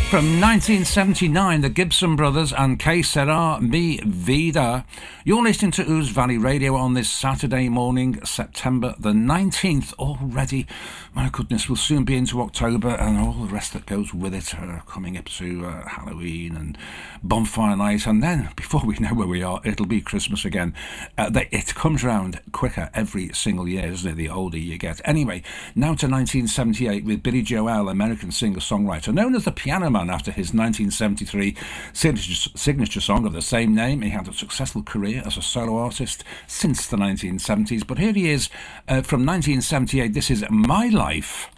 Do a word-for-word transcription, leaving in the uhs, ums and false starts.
From nineteen seventy-nine, the Gibson Brothers and Que Sera Mi Vida. You're listening to Ouse Valley Radio on this Saturday morning, September the nineteenth. Already, my goodness, we'll soon be into October and all the rest that goes with it, uh, coming up to uh, Halloween and Bonfire Night. And then, before we know where we are, it'll be Christmas again. Uh, they, it comes round quicker every single year, isn't it, the older you get. Anyway, now to nineteen seventy-eight with Billy Joel, American singer-songwriter, known as the Piano Man after his nineteen seventy-three signature, signature song of the same name. He had a successful career as a solo artist since the nineteen seventies, but here he is uh, from nineteen seventy-eight. This is My Life.